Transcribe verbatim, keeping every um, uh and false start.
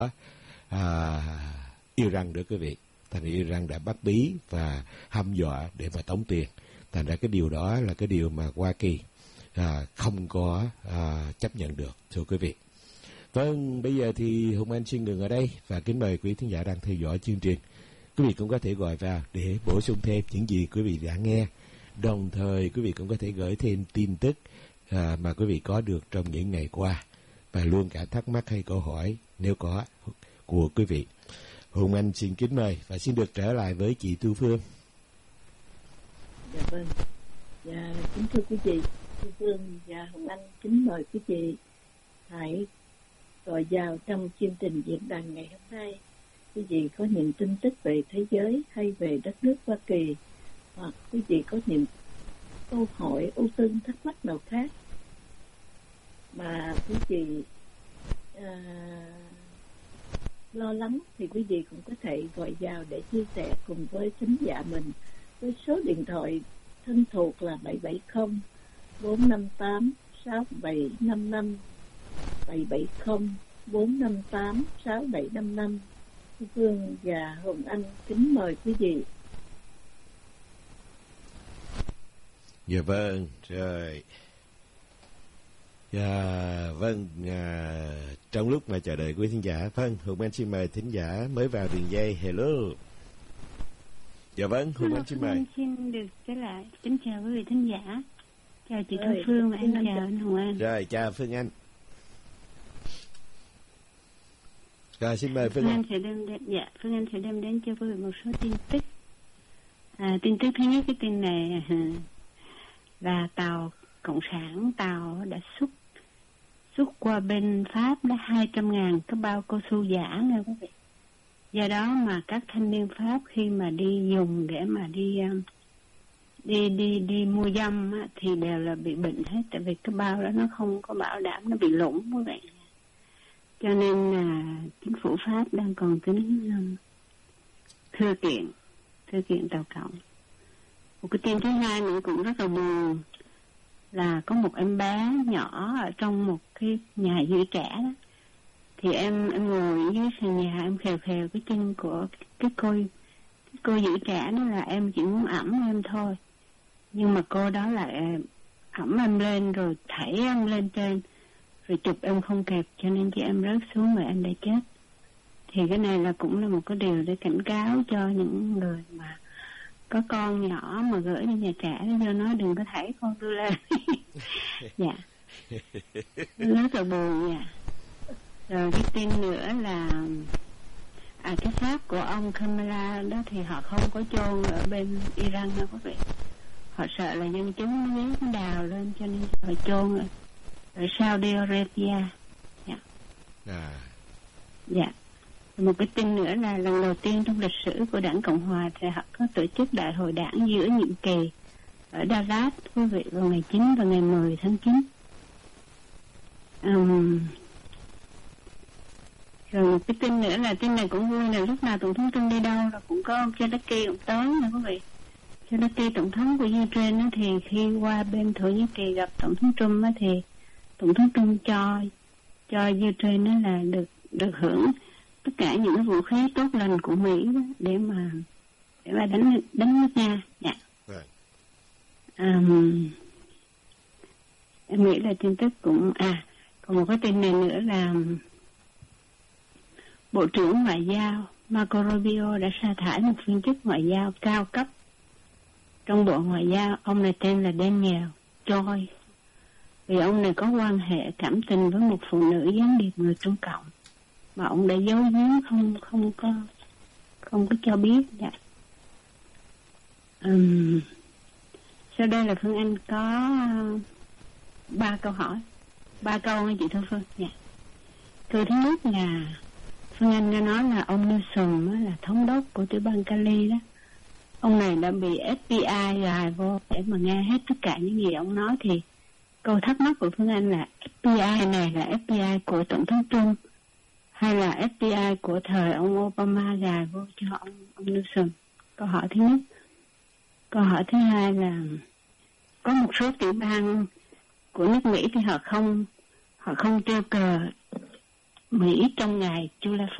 à, Iran nữa quý vị. Thành Iran đã bắt bí và hăm dọa để mà tống tiền. Thành ra cái điều đó là cái điều mà Hoa Kỳ à, không có à, chấp nhận được, thưa quý vị. Vâng, bây giờ thì Hùng Anh xin ngừng ở đây và kính mời quý thính giả đang theo dõi chương trình. Quý vị cũng có thể gọi vào để bổ sung thêm những gì quý vị đã nghe. Đồng thời quý vị cũng có thể gửi thêm tin tức à, mà quý vị có được trong những ngày qua và luôn cả thắc mắc hay câu hỏi nếu có của quý vị. Hùng Anh xin kính mời và xin được trở lại với chị Tu Phương. Dạ vâng. Dạ kính thưa quý vị, Tu Phương và Hùng Anh kính mời quý vị hãy gọi vào trong chương trình diễn đàn ngày hôm nay. Quý vị có những tin tức về thế giới hay về đất nước Hoa Kỳ, hoặc quý vị có những câu hỏi ưu tư thắc mắc nào khác mà quý vị à, lo lắng, thì quý vị cũng có thể gọi vào để chia sẻ cùng với thính giả mình với số điện thoại thân thuộc là bảy bảy không bốn năm tám sáu bảy năm năm, bảy bảy không bốn năm tám sáu bảy năm năm. Phương và Hồng Anh kính mời quý vị. Dạ vâng, rồi. Dạ vâng, à, trong lúc mà chờ đợi quý thính giả, vâng, Hùng Anh xin mời thính giả mới vào đường dây. Hello. Dạ vâng, Hùng Anh xin mời. Anh xin được trở lại. Kính chào quý vị thính giả. Chào chị Thu Phương và em chào anh Hùng Anh. Rồi, chào Phương Anh. Rồi, xin mời Phương, Phương Anh. Anh sẽ đem đến, dạ, Phương Anh sẽ đem đến cho quý vị một số tin tức. À, tin tức thứ nhất, cái tin này là tàu Cộng sản, tàu đã xuất xuất qua bên Pháp đã hai trăm ngàn cái bao cao su giả nha quý vị. Do đó mà các thanh niên Pháp khi mà đi dùng để mà đi đi đi đi mua dâm á, thì đều là bị bệnh hết, tại vì cái bao đó nó không có bảo đảm, nó bị lủng quý vị. Cho nên là chính phủ Pháp đang còn tính um, thư kiện thư kiện tàu Cộng. Một cái tin thứ hai nữa cũng rất là buồn là có một em bé nhỏ ở trong một cái nhà giữ trẻ đó. Thì em em ngồi dưới sàn nhà, em khều khều cái chân của cái, cái cô cái cô giữ trẻ đó, là em chỉ muốn ẵm em thôi, nhưng mà cô đó lại ẵm em lên rồi thảy em lên trên rồi chụp em không kịp, cho nên chị em rớt xuống và em đã chết. Thì cái này là cũng là một cái điều để cảnh cáo cho những người mà có con nhỏ mà gửi đi nhà trẻ, do nói đừng có thảy con đưa lên. Dạ, rất là buồn. Dạ. Rồi cái tin nữa là à, cái xác của ông Kamala đó thì họ không có chôn ở bên Iran đâu quý vị. Họ sợ là dân chúng nó ghét nó đào lên, cho nên họ chôn ở, ở Saudi Arabia. Dạ. À. Dạ. Một cái tin nữa là lần đầu tiên trong lịch sử của Đảng Cộng Hòa thì họ có tổ chức đại hội đảng giữa nhiệm kỳ ở Dallas quý vị, vào ngày chín và ngày mười tháng chín. Um, rồi một cái tin nữa là tin này cũng vui, là lúc nào tổng thống Trump đi đâu là cũng có ông Zelensky cũng tới nè quý vị. Zelensky tổng thống của Ukraine thì khi qua bên Thổ Nhĩ Kỳ gặp tổng thống Trump thì tổng thống Trump cho cho Ukraine là được được hưởng tất cả những cái vũ khí tốt lành của Mỹ đó, để mà để mà đánh đánh nước Nga. Dạ. Right. Um, em nghĩ là tin tức cũng à còn một cái tin này nữa là Bộ trưởng Ngoại giao Marco Rubio đã sa thải một viên chức ngoại giao cao cấp trong Bộ Ngoại giao. Ông này tên là Daniel Choi, vì ông này có quan hệ cảm tình với một phụ nữ gián điệp người Trung Cộng mà ông đã giấu giếm, không không có không có cho biết. Dạ. Um, sau đây là Phương Anh có uh, ba câu hỏi, ba câu nha chị Thu Phương. Dạ. Câu thứ nhất là Phương Anh nghe nói là ông Newsom là thống đốc của tiểu bang Cali đó, ông này đã bị ép bê i gài vô để mà nghe hết tất cả những gì ông nói. Thì câu thắc mắc của Phương Anh là ép bê i này là ép bê i của tổng thống Trump hay là ép bê i của thời ông Obama gài vô cho ông, ông Newsom? Câu hỏi thứ nhất. Câu hỏi thứ hai là có một số tiểu bang của nước Mỹ thì họ không họ không treo cờ Mỹ trong ngài Chula